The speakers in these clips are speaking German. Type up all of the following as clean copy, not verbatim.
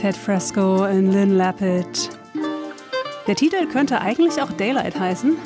Ted Fresco und Lynn Lapid. Der Titel könnte eigentlich auch Daylight heißen,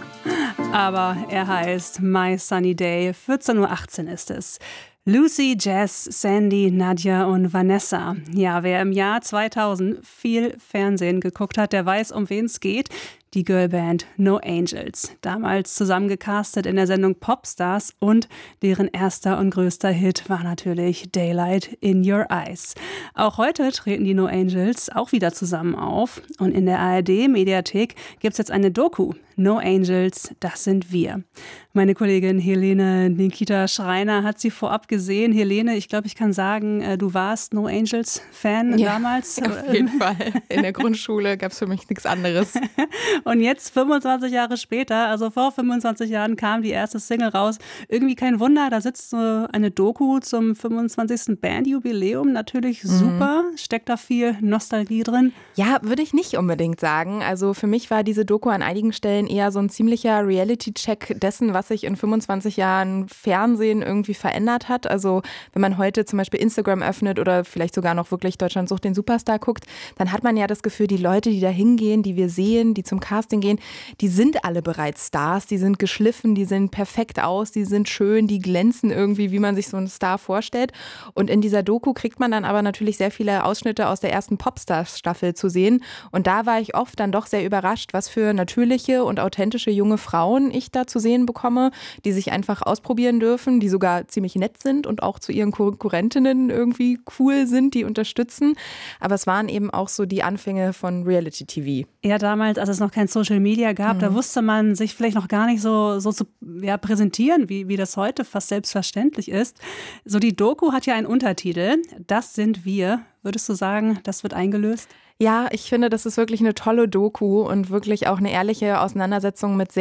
aber er heißt My Sunny Day. 14:18 Uhr ist es. Lucy, Jess, Sandy, Nadja und Vanessa. Ja, wer im Jahr 2000 viel Fernsehen geguckt hat, der weiß, um wen es geht. Die Girlband No Angels. Damals zusammengecastet in der Sendung Popstars und deren erster und größter Hit war natürlich Daylight in Your Eyes. Auch heute treten die No Angels auch wieder zusammen auf. Und in der ARD-Mediathek gibt es jetzt eine Doku. No Angels, das sind wir. Meine Kollegin Helene Nikita Schreiner hat sie vorab gesehen. Helene, ich glaube, ich kann sagen, du warst No Angels-Fan damals. Auf jeden Fall. In der Grundschule gab es für mich nichts anderes. Und jetzt, 25 Jahre später, also vor 25 Jahren, kam die erste Single raus. Irgendwie kein Wunder, da sitzt so eine Doku zum 25. Bandjubiläum. Natürlich super. Steckt da viel Nostalgie drin? Ja, würde ich nicht unbedingt sagen. Also für mich war diese Doku an einigen Stellen eher so ein ziemlicher Reality-Check dessen, was sich in 25 Jahren Fernsehen irgendwie verändert hat. Also wenn man heute zum Beispiel Instagram öffnet oder vielleicht sogar noch wirklich Deutschland sucht den Superstar guckt, dann hat man ja das Gefühl, die Leute, die da hingehen, die wir sehen, die zum Casting gehen, die sind alle bereits Stars, die sind geschliffen, die sehen perfekt aus, die sind schön, die glänzen irgendwie, wie man sich so einen Star vorstellt. Und in dieser Doku kriegt man dann aber natürlich sehr viele Ausschnitte aus der ersten Popstars-Staffel zu sehen. Und da war ich oft dann doch sehr überrascht, was für natürliche und authentische junge Frauen ich da zu sehen bekomme, die sich einfach ausprobieren dürfen, die sogar ziemlich nett sind und auch zu ihren Konkurrentinnen irgendwie cool sind, die unterstützen. Aber es waren eben auch so die Anfänge von Reality-TV. Ja, damals, als es noch kein Social Media gab, da wusste man sich vielleicht noch gar nicht so zu präsentieren, wie das heute fast selbstverständlich ist. So, die Doku hat ja einen Untertitel, Das sind wir. Würdest du sagen, das wird eingelöst? Ja, ich finde, das ist wirklich eine tolle Doku und wirklich auch eine ehrliche Auseinandersetzung mit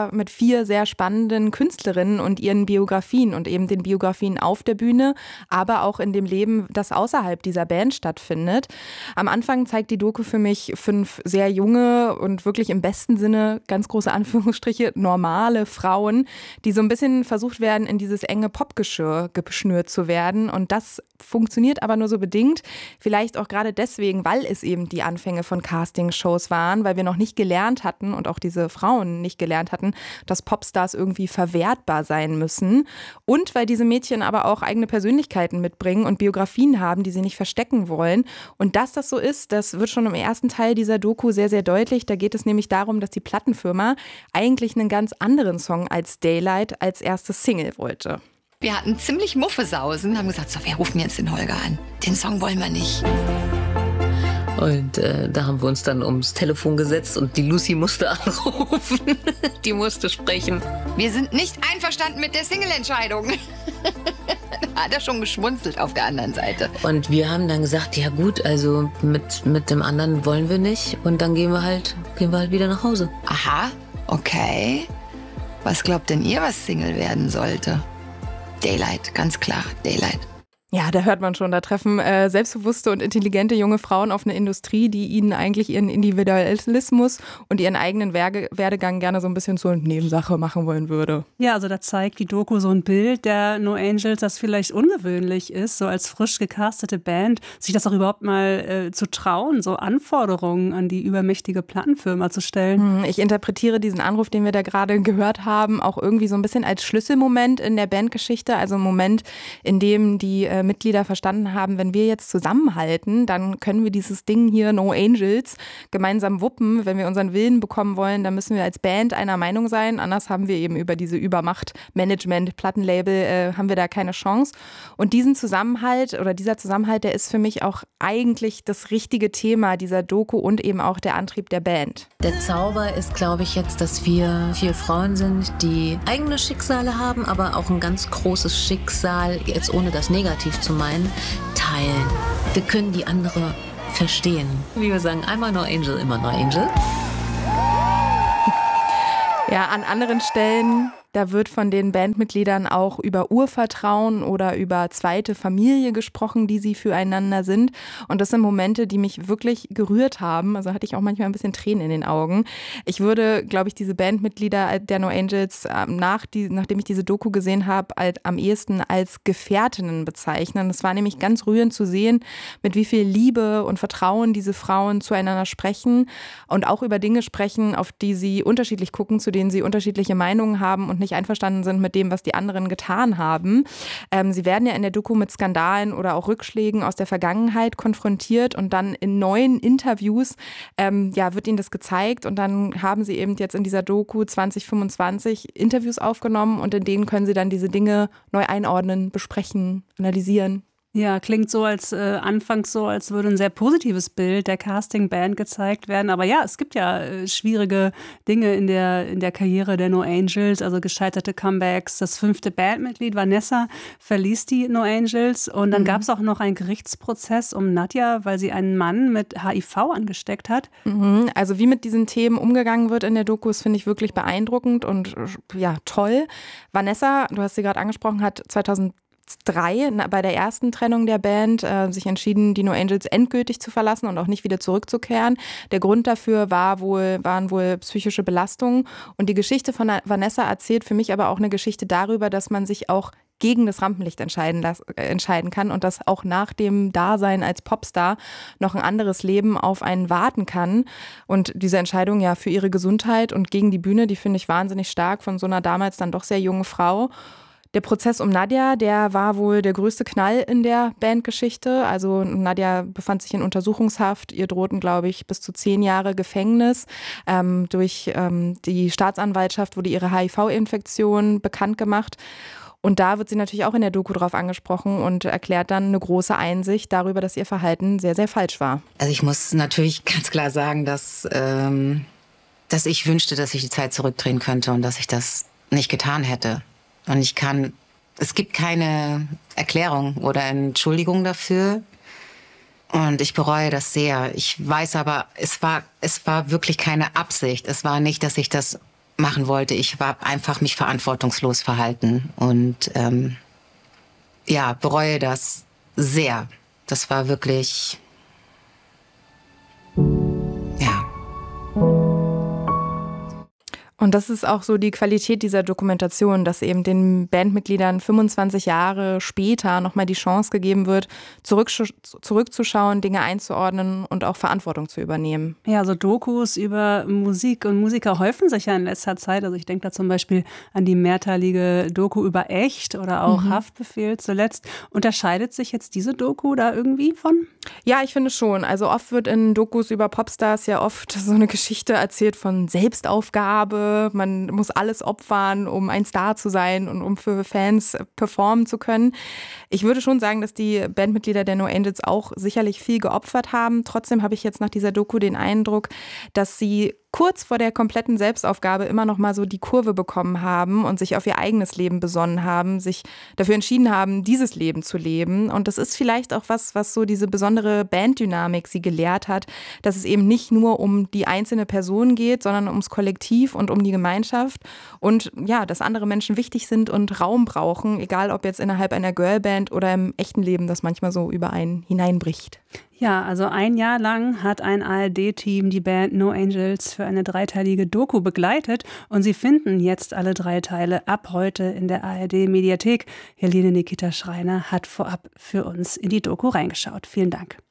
4 sehr spannenden Künstlerinnen und ihren Biografien und eben den Biografien auf der Bühne, aber auch in dem Leben, das außerhalb dieser Band stattfindet. Am Anfang zeigt die Doku für mich 5 sehr junge und wirklich im besten Sinne, ganz große Anführungsstriche, normale Frauen, die so ein bisschen versucht werden, in dieses enge Popgeschirr geschnürt zu werden. Und das funktioniert aber nur so bedingt. Vielleicht auch gerade deswegen, weil es eben die Anfänge von Castingshows waren, weil wir noch nicht gelernt hatten und auch diese Frauen nicht gelernt hatten, dass Popstars irgendwie verwertbar sein müssen. Und weil diese Mädchen aber auch eigene Persönlichkeiten mitbringen und Biografien haben, die sie nicht verstecken wollen. Und dass das so ist, das wird schon im ersten Teil dieser Doku sehr, sehr deutlich. Da geht es nämlich darum, dass die Plattenfirma eigentlich einen ganz anderen Song als Daylight als erste Single wollte. Wir hatten ziemlich Muffesausen, haben gesagt, so, wir rufen jetzt den Holger an. Den Song wollen wir nicht. Und da haben wir uns dann ums Telefon gesetzt und die Lucy musste anrufen. Die musste sprechen. Wir sind nicht einverstanden mit der Single-Entscheidung. Da hat er schon geschmunzelt auf der anderen Seite. Und wir haben dann gesagt, ja gut, also mit dem anderen wollen wir nicht. Und dann gehen wir halt wieder nach Hause. Aha, okay. Was glaubt denn ihr, was Single werden sollte? Daylight, ganz klar, Daylight. Ja, da hört man schon, da treffen selbstbewusste und intelligente junge Frauen auf eine Industrie, die ihnen eigentlich ihren Individualismus und ihren eigenen Werdegang gerne so ein bisschen zur Nebensache machen wollen würde. Ja, also da zeigt die Doku so ein Bild der No Angels, das vielleicht ungewöhnlich ist, so als frisch gecastete Band, sich das auch überhaupt mal zu trauen, so Anforderungen an die übermächtige Plattenfirma zu stellen. Ich interpretiere diesen Anruf, den wir da gerade gehört haben, auch irgendwie so ein bisschen als Schlüsselmoment in der Bandgeschichte, also ein Moment, in dem die Mitglieder verstanden haben, wenn wir jetzt zusammenhalten, dann können wir dieses Ding hier No Angels gemeinsam wuppen. Wenn wir unseren Willen bekommen wollen, dann müssen wir als Band einer Meinung sein. Anders haben wir eben über diese Übermacht, Management, Plattenlabel, haben wir da keine Chance. Und dieser Zusammenhalt, der ist für mich auch eigentlich das richtige Thema dieser Doku und eben auch der Antrieb der Band. Der Zauber ist, glaube ich, jetzt, dass wir 4 Frauen sind, die eigene Schicksale haben, aber auch ein ganz großes Schicksal, jetzt ohne das negativ zu meinen, teilen. Wir können die andere verstehen. Wie wir sagen, einmal No Angel, immer No Angel. Ja, an anderen Stellen Da wird von den Bandmitgliedern auch über Urvertrauen oder über zweite Familie gesprochen, die sie füreinander sind. Und das sind Momente, die mich wirklich gerührt haben. Also hatte ich auch manchmal ein bisschen Tränen in den Augen. Ich würde, glaube ich, diese Bandmitglieder der No Angels, nachdem ich diese Doku gesehen habe, am ehesten als Gefährtinnen bezeichnen. Es war nämlich ganz rührend zu sehen, mit wie viel Liebe und Vertrauen diese Frauen zueinander sprechen und auch über Dinge sprechen, auf die sie unterschiedlich gucken, zu denen sie unterschiedliche Meinungen haben und nicht einverstanden sind mit dem, was die anderen getan haben. Sie werden ja in der Doku mit Skandalen oder auch Rückschlägen aus der Vergangenheit konfrontiert und dann in neuen Interviews wird ihnen das gezeigt und dann haben sie eben jetzt in dieser Doku 2025 Interviews aufgenommen und in denen können sie dann diese Dinge neu einordnen, besprechen, analysieren. Ja, klingt so anfangs so, als würde ein sehr positives Bild der Casting-Band gezeigt werden. Aber ja, es gibt ja schwierige Dinge in der Karriere der No Angels, also gescheiterte Comebacks. Das 5. Bandmitglied, Vanessa, verließ die No Angels. Und dann gab es auch noch einen Gerichtsprozess um Nadia, weil sie einen Mann mit HIV angesteckt hat. Also wie mit diesen Themen umgegangen wird in der Doku, das finde ich wirklich beeindruckend und ja, toll. Vanessa, du hast sie gerade angesprochen, hat 2003 bei der ersten Trennung der Band sich entschieden, die No Angels endgültig zu verlassen und auch nicht wieder zurückzukehren. Der Grund dafür waren wohl psychische Belastungen. Und die Geschichte von Vanessa erzählt für mich aber auch eine Geschichte darüber, dass man sich auch gegen das Rampenlicht entscheiden kann und dass auch nach dem Dasein als Popstar noch ein anderes Leben auf einen warten kann. Und diese Entscheidung ja für ihre Gesundheit und gegen die Bühne, die finde ich wahnsinnig stark von so einer damals dann doch sehr jungen Frau. Der Prozess um Nadia, der war wohl der größte Knall in der Bandgeschichte. Also Nadia befand sich in Untersuchungshaft. Ihr drohten, glaube ich, bis zu 10 Jahre Gefängnis. Durch die Staatsanwaltschaft wurde ihre HIV-Infektion bekannt gemacht. Und da wird sie natürlich auch in der Doku drauf angesprochen und erklärt dann eine große Einsicht darüber, dass ihr Verhalten sehr, sehr falsch war. Also ich muss natürlich ganz klar sagen, dass ich wünschte, dass ich die Zeit zurückdrehen könnte und dass ich das nicht getan hätte. Und es gibt keine Erklärung oder Entschuldigung dafür. Und ich bereue das sehr. Ich weiß aber, es war wirklich keine Absicht. Es war nicht, dass ich das machen wollte. Ich war einfach mich verantwortungslos verhalten. Und bereue das sehr. Das war wirklich, ja. Und das ist auch so die Qualität dieser Dokumentation, dass eben den Bandmitgliedern 25 Jahre später nochmal die Chance gegeben wird, zurückzuschauen, Dinge einzuordnen und auch Verantwortung zu übernehmen. Ja, so Dokus über Musik und Musiker häufen sich ja in letzter Zeit. Also ich denke da zum Beispiel an die mehrteilige Doku über Echt oder auch Haftbefehl zuletzt. Unterscheidet sich jetzt diese Doku da irgendwie von? Ja, ich finde schon. Also oft wird in Dokus über Popstars ja oft so eine Geschichte erzählt von Selbstaufgabe. Man muss alles opfern, um ein Star zu sein und um für Fans performen zu können. Ich würde schon sagen, dass die Bandmitglieder der No Angels auch sicherlich viel geopfert haben. Trotzdem habe ich jetzt nach dieser Doku den Eindruck, dass sie kurz vor der kompletten Selbstaufgabe immer noch mal so die Kurve bekommen haben und sich auf ihr eigenes Leben besonnen haben, sich dafür entschieden haben, dieses Leben zu leben. Und das ist vielleicht auch was so diese besondere Banddynamik sie gelehrt hat, dass es eben nicht nur um die einzelne Person geht, sondern ums Kollektiv und um die Gemeinschaft. Und ja, dass andere Menschen wichtig sind und Raum brauchen, egal ob jetzt innerhalb einer Girlband oder im echten Leben, das manchmal so über einen hineinbricht. Ja, also 1 Jahr lang hat ein ARD-Team die Band No Angels für eine 3-teilige Doku begleitet und Sie finden jetzt alle 3 Teile ab heute in der ARD-Mediathek. Helene Nikita Schreiner hat vorab für uns in die Doku reingeschaut. Vielen Dank.